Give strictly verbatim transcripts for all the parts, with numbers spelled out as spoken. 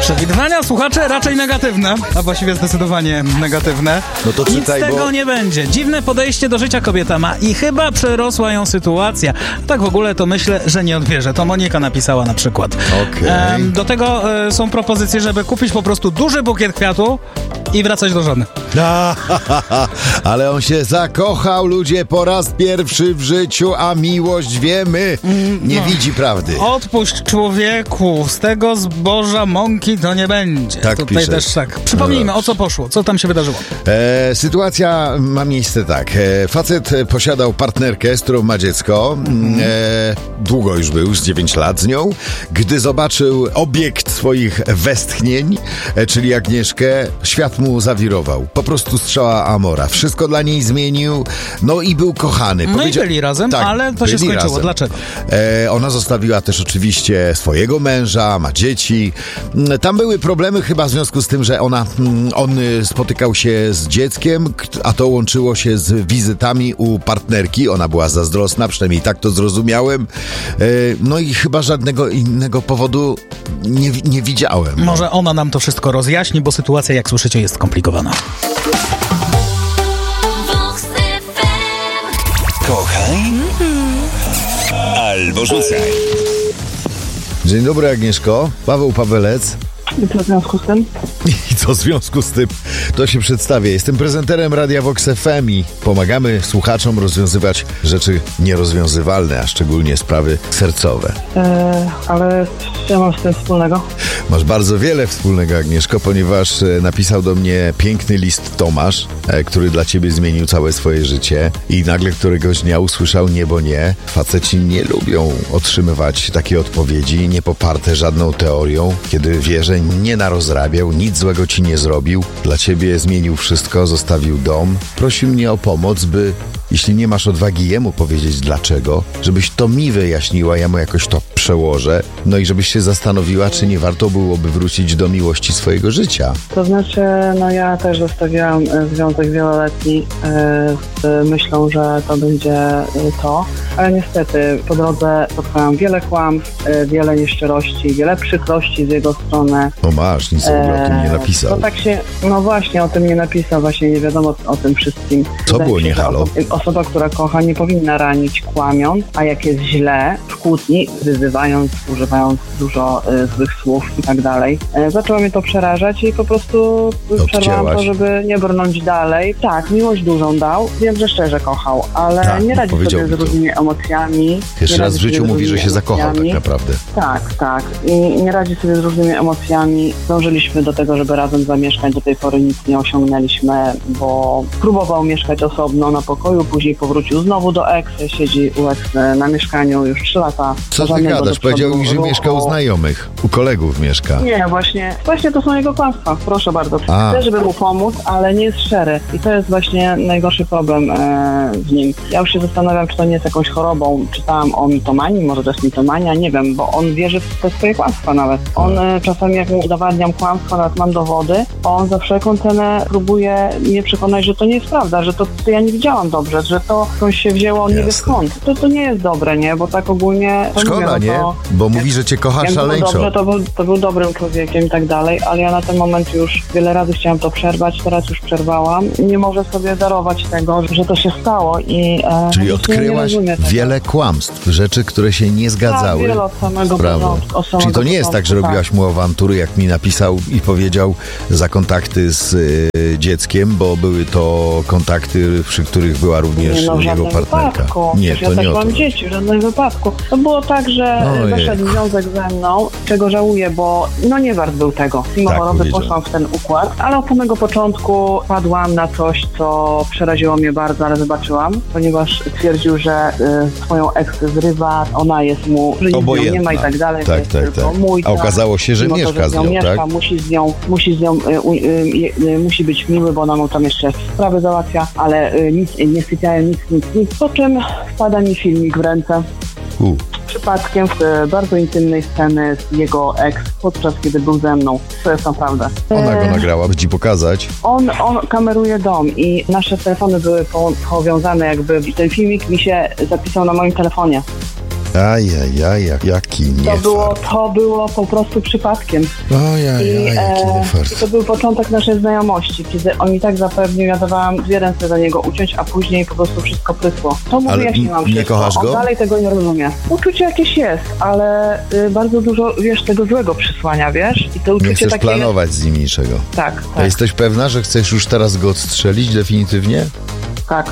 Przewidywania słuchacze raczej negatywne, a właściwie zdecydowanie negatywne. No to czytaj, Nic z tego bo... nie będzie. Dziwne podejście do życia kobieta ma i chyba przerosła ją sytuacja. Tak w ogóle to myślę, że nie odbierze. To Monika napisała na przykład. Okay. Ehm, do tego e, są propozycje, żeby kupić po prostu duży bukiet kwiatu i wracać do żony. Ale on się zakochał, ludzie, po raz pierwszy w życiu, a miłość, wiemy, nie no. widzi prawdy. Odpuść, człowieku, z tego zboża mąki to nie będzie. Tak Tutaj pisze. też tak. Przypomnijmy, o co poszło, co tam się wydarzyło. E, sytuacja ma miejsce tak. E, facet posiadał partnerkę, z którą ma dziecko. E, długo już był, z dziewięć lat z nią. Gdy zobaczył obiekt swoich westchnień, e, czyli Agnieszkę, świat mu zawirował. Po prostu strzała Amora. Wszystko dla niej zmienił, no i był kochany. No Powiedział... i byli razem, tak, ale to się skończyło. Razem. Dlaczego? E, ona zostawiła też oczywiście swojego męża, ma dzieci. Tam były problemy chyba w związku z tym, że ona, on spotykał się z dzieckiem, a to łączyło się z wizytami u partnerki. Ona była zazdrosna, przynajmniej tak to zrozumiałem. E, no i chyba żadnego innego powodu nie, nie widziałem. No. Może ona nam to wszystko rozjaśni, bo sytuacja, jak słyszycie, jest skomplikowana. Kochaj albo rzucaj. Dzień dobry, Agnieszko. Paweł Pawelec. I co w związku z tym? I co w związku z tym? To się przedstawię. Jestem prezenterem Radia Vox F M i pomagamy słuchaczom rozwiązywać rzeczy nierozwiązywalne, a szczególnie sprawy sercowe. E, ale co ja mam z tym wspólnego? Masz bardzo wiele wspólnego, Agnieszko, ponieważ e, napisał do mnie piękny list Tomasz, e, który dla ciebie zmienił całe swoje życie i nagle któregoś dnia usłyszał nie, bo nie. Faceci nie lubią otrzymywać takiej odpowiedzi, nie poparte żadną teorią, kiedy wie, że nie narozrabiał, nic złego ci nie zrobił, dla ciebie zmienił wszystko, zostawił dom. Prosi mnie o pomoc, by, jeśli nie masz odwagi jemu powiedzieć dlaczego, żebyś to mi wyjaśniła, ja mu jakoś to przełożę, no i żebyś się zastanowiła, czy nie warto byłoby wrócić do miłości swojego życia. To znaczy, no ja też zostawiałam e, związek wieloletni e, z myślą, że to będzie e, to, ale niestety po drodze spotkałam wiele kłamstw, e, wiele nieszczerości, wiele przykrości z jego strony. No masz, nic w ogóle o tym nie napisał. No tak się, no właśnie o tym nie napisał, właśnie nie wiadomo o, o tym wszystkim. Co Wydaje było się, nie że halo? Osoba, osoba, która kocha, nie powinna ranić kłamiąc, a jak jest źle, w kłótni, wyzywając, używając dużo y, złych słów i tak dalej. E, zaczęło mnie to przerażać i po prostu przerwałam to, żeby nie brnąć dalej. Tak, miłość dużą dał, wiem, że szczerze kochał, ale tak, nie radzi sobie z różnymi emocjami. Pierwszy raz w życiu mówi, że się zakochał tak naprawdę. Tak, tak. I nie radzi sobie z różnymi emocjami. Zdążyliśmy do tego, żeby razem zamieszkać. Do tej pory nic nie osiągnęliśmy, bo próbował mieszkać osobno na pokoju, później powrócił znowu do ex, siedzi u ex na mieszkaniu już trzy lata. Co ty gadasz? Powiedział mi, że ruchu. mieszka u znajomych, u kolegów mieszka. Nie, właśnie, właśnie to są jego kłamstwa. Proszę bardzo. A. Chcę, żeby mu pomóc, ale nie jest szczery. I to jest właśnie najgorszy problem e, w nim. Ja już się zastanawiam, czy to nie jest jakąś chorobą. Czytałam o mitomanii, może to jest mitomania, nie wiem, bo on wierzy w te swoje kłamstwa nawet. On e, czasami jak mu udowadniam kłamstwa, nawet mam dowody, on za wszelką cenę próbuje mnie przekonać, że to nie jest prawda, że to, to ja nie widziałam dobrze, że to skądś się wzięło, on nie wie skąd. To, to nie jest dobre, nie? Bo tak ogólnie... To Szkoda, mówię, no nie? to, Bo mówi, że cię kocha jak szaleńczo. było dobrze, to był, to był dobrym człowiekiem i tak dalej, ale ja na ten moment już wiele razy chciałam to przerwać, teraz już przerwałam. Nie mogę sobie darować tego, że to się stało i... E, Czyli nie, odkryłaś nie wiele kłamstw, rzeczy, które się nie zgadzały. Tak, wiele od samego początku, od samego Czyli to nie jest tak, że początku, robiłaś mu awantury, jak mi napisał i powiedział za kontakty z y, dzieckiem, bo były to kontakty, przy których była również nie, no, w jego żadnym partnerka. Wypadku. Nie, Przecież to ja nie też o to. mam dzieci, w żadnym wypadku. To było tak, że Ojej. weszedł związek ze mną, czego żałuję, bo no nie wart był tego. Mimo Tak choroby powiedział. poszłam w ten układ, ale od samego początku padłam na coś, co przeraziło mnie bardzo, ale zobaczyłam, ponieważ twierdził, że y, swoją ex zrywa, ona jest mu, że nic z nią nie ma i tak dalej, Tak, to jest tak, tylko tak. mój. A okazało się, że Mimo mieszka to, że z nią, mieszka, tak? Musi z nią, musi z nią, y, y, y, y, musi być miły, bo ona mu tam jeszcze sprawy załatwia, ale y, nic, nie sypiają, nic, nic, nic. Po czym wpada mi filmik w ręce. U. Przypadkiem w e, bardzo intymnej sceny z jego ex, podczas kiedy był ze mną. To jest naprawdę. Ona go E, nagrała, by ci pokazać. On, on kameruje dom i nasze telefony były po, powiązane jakby i ten filmik mi się zapisał na moim telefonie. Ajajaj, jaki To niefart. było, to było po prostu przypadkiem. Ojajaj, I, jaki e, niefart. to był początek naszej znajomości, kiedy on mi tak zapewnił, ja dawałam dwie ręce za niego uciąć, a później po prostu wszystko prysło. To mu Ale wyjaśniłam nie wszystko. kochasz go? On dalej tego nie rozumie. Uczucie jakieś jest, ale y, bardzo dużo, wiesz, tego złego przysłania, wiesz? I to uczucie Nie chcesz takie planować z nim niczego. jest... Tak, A tak, jesteś pewna, że chcesz już teraz go odstrzelić definitywnie? tak.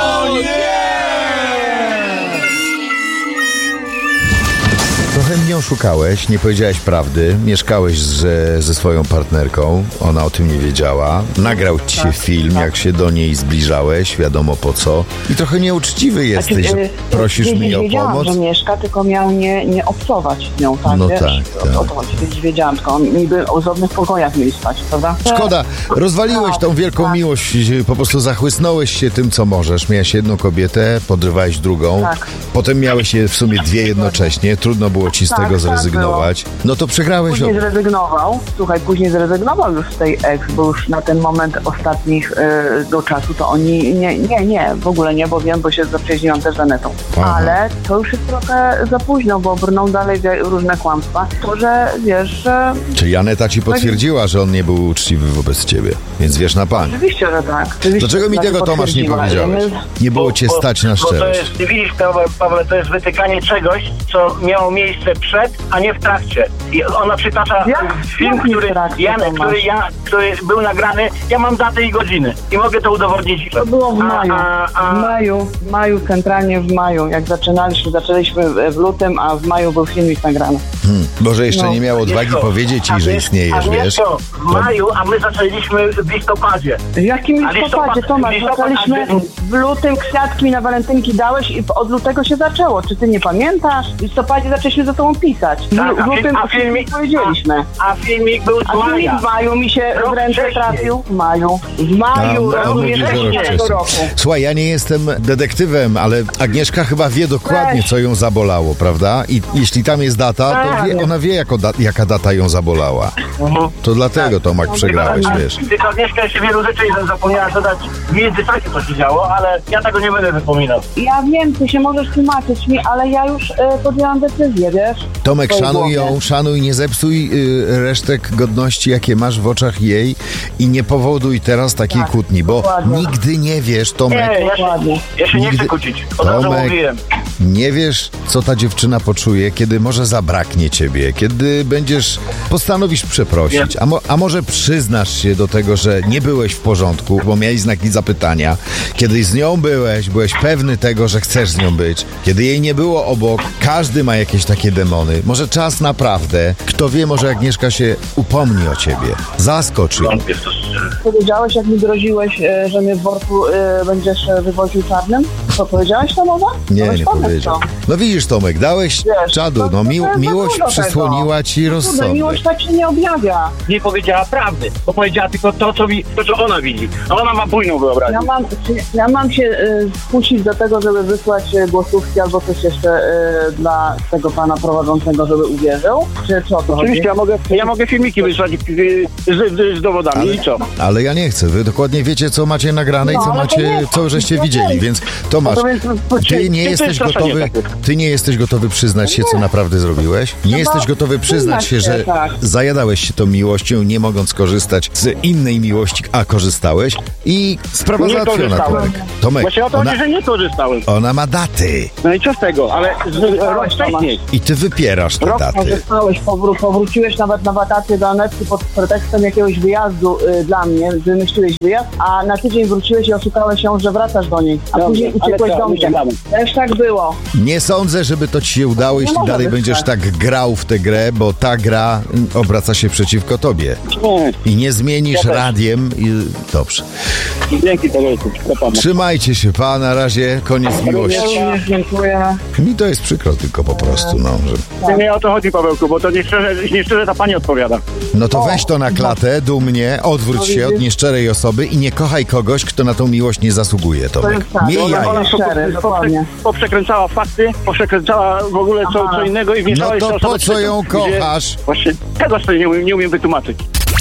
Trochę mnie oszukałeś, nie powiedziałeś prawdy, mieszkałeś z, ze swoją partnerką, ona o tym nie wiedziała, nagrał ci się Tak, film, tak. jak się do niej zbliżałeś, wiadomo po co. I trochę nieuczciwy jesteś, że y, prosisz nie, mnie nie o wiedziałam, pomoc. że mieszka, tylko miał nie, nie obcować z nią, tak? No wiesz? tak, tak. O to chodzi, więc wiedziałam, tylko on niby o żadnych pokojach mieli spać, prawda? Szkoda, rozwaliłeś Tak, tą wielką tak. miłość, po prostu zachłysnąłeś się tym, co możesz. Miałeś jedną kobietę, podrywałeś drugą, Tak. potem miałeś je w sumie dwie jednocześnie, trudno było ci z Tak, tego tak zrezygnować. No to przegrałeś. Później o- zrezygnował, słuchaj, później zrezygnował już z tej ex, bo już na ten moment ostatnich y, do czasu to oni, nie, nie, nie, w ogóle nie, bo wiem, bo się zaprzyjaźniłam też z Anetą. Aha. Ale to już jest trochę za późno, bo brną dalej wie- różne kłamstwa. To, że wiesz, że Czyli Aneta ci potwierdziła, że on nie był uczciwy wobec ciebie, więc wiesz na pan. oczywiście, że tak. Oczywiście, Dlaczego mi że tego, Tomasz, nie potwierdziła. powiedziałeś? My- Nie było cię Bo- stać na Bo to szczerość. jest, widzisz, Paweł, Paweł, to jest wytykanie czegoś, co miało miejsce przed, a nie w trakcie. I ona przytacza Jak- film, jak nie w który, trakcie, ja, Tomasz? który, ja, który był nagrany. Ja mam datę i godziny i mogę to udowodnić. To było w A- maju. A, a, W maju, w maju, centralnie w maju. Jak zaczynaliśmy, zaczęliśmy w- w lutym, a w maju był filmik nagrany. Hmm. Może jeszcze No. nie miał odwagi Agnieszko, powiedzieć ci, że Agnieszko, istniejesz, wiesz? Agnieszko, w maju, a my zaczęliśmy w listopadzie. W jakim A listopadzie, listopad- Tomasz? listopad- Zaczęliśmy a- w lutym, kwiatki mi na walentynki dałeś i od lutego się zaczęło. Czy ty nie pamiętasz? W listopadzie zaczęliśmy ze sobą pisać. W, Tak, w a, lutym film, a, filmik, powiedzieliśmy. a, a filmik był z A filmik maja. w maju mi się Rok w ręce wcześniej. trafił. W maju. W maju A, a roku mówisz, że rok tego wcześniej. roku. Słuchaj, ja nie jestem detektywem, ale Agnieszka chyba wie dokładnie, Weź. co ją zabolało, prawda? I jeśli tam jest data, to Tak. wie, ona wie, jako da, jaka data ją zabolała. Mhm. To dlatego, Tomek, przegrałeś, Tylko- wiesz. Tylko Agnieszka jeszcze wielu rzeczy zapomniała dodać w międzyczasie, co się działo, ale ja tego nie będę wypominał. Ja wiem, ty się możesz tłumaczyć mi, ale ja już e, podjęłam decyzję, wiesz? Tomek, W swojej szanuj ją, głowie. szanuj, nie zepsuj y, resztek godności, jakie masz w oczach jej i nie powoduj teraz takiej Tak, kłótni, bo dokładnie. nigdy nie wiesz, Tomek, Nie, ja się, Dokładnie. ja się nie Nigdy- chcę kłócić. Od razu Tomek, mówiłem. nie wiesz, co ta dziewczyna poczuje, kiedy może zabraknie ciebie, kiedy będziesz, postanowisz przeprosić, a, mo, a może przyznasz się do tego, że nie byłeś w porządku, bo miałeś znaki zapytania. Kiedy z nią byłeś, byłeś pewny tego, że chcesz z nią być. Kiedy jej nie było obok, każdy ma jakieś takie demony. Może czas naprawdę, kto wie, może Agnieszka się upomni o ciebie. Zaskocz ją. Powiedziałeś, jak mi groziłeś, e, że mnie w worku e, będziesz e, wywoził czarnym? Co, powiedziałeś to mowa? Nie, Weź nie powiedz powiedział. to. No widzisz, Tomek, dałeś Wiesz, czadu, to- no to mi, jest za miłość dużo przysłoniła tego. ci Kurde, rozsądek. miłość tak się nie objawia. Nie powiedziała prawdy, bo powiedziała tylko to, co, mi, to, co ona widzi. A ona ma bujną wyobraźnię. Ja mam, czy ja mam się y, skusić do tego, żeby wysłać y, głosówki albo coś jeszcze y, dla tego pana prowadzącego, żeby uwierzył? Czy co to chodzi? Oczywiście, ja mogę, ja mogę filmiki wysłać y, z, z, z dowodami Ale- i co? Ale ja nie chcę. Wy dokładnie wiecie, co macie nagrane No, i co ale to macie, nie- co żeście to widzieli, nie- więc Tomasz, No to więc- to ty czy- nie czy to jesteś jest straszenie gotowy, takie? ty nie jesteś gotowy przyznać się, co naprawdę zrobiłeś? Nie No jesteś bo gotowy przyznać się, przyznać że się, tak. zajadałeś się tą miłością, nie mogąc korzystać z innej miłości, a korzystałeś i sprawa Nie załatwiona, korzystałem. Tomek. Tomek, Właśnie o to ona, chodzi, że nie korzystałem. ona ma daty No i co z tego? Ale z, rok wcześniej. i ty wypierasz te Rok daty. Korzystałeś, powró- powróciłeś nawet na wakacje do Anetki pod pretekstem jakiegoś wyjazdu y, dla mnie, wymyśliłeś wyjazd, a na tydzień wróciłeś i oszukałeś ją, że wracasz do niej, a Dobrze, później ale uciekłeś co, do mnie. uciekamy. Też tak było. Nie sądzę, żeby to ci się udało, jeśli może dalej być będziesz tak. tak grał w tę grę, bo ta gra mm, obraca się przeciwko tobie. Nie, I nie zmienisz Ja też. radiem i dobrze. dzięki Pawełku. Do pana. Trzymajcie się, pa, na razie, koniec Ja miłości. również dziękuję. Mi to jest przykro tylko po prostu, no, że... Nie o to chodzi, Pawełku, bo to nieszczerze, nieszczerze ta pani odpowiada. No to weź to na klatę, dumnie, odwróć się od nieszczerej osoby i nie kochaj kogoś, kto na tą miłość nie zasługuje, To Tomek. jest tak, Miej ona- jaja. ona- Szczery, dokładnie. Poprzekręcała fakty, poprzekręcała w ogóle co, Aha. co innego i No wmieszała jeszcze to osobę po co trzecią, ją gdzie- kochasz? Właśnie tego sobie nie, umiem- nie umiem wytłumaczyć.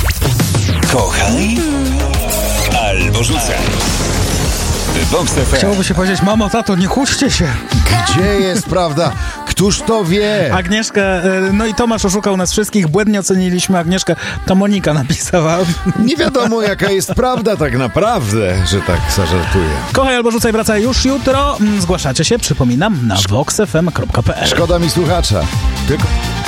Kochaj albo rzucaj. Vox F M. Chciałoby się powiedzieć, mamo, tato, nie kłóćcie się. Gdzie jest prawda? Która Któż to wie? Agnieszka, y, no i Tomasz oszukał nas wszystkich, błędnie oceniliśmy Agnieszkę, to Monika napisała. Nie wiadomo, jaka jest prawda tak naprawdę, że tak zażartuję. Kochaj albo rzucaj wraca już jutro. Zgłaszacie się, przypominam, na vox f m kropka p l. Szkoda mi słuchacza. Tylko...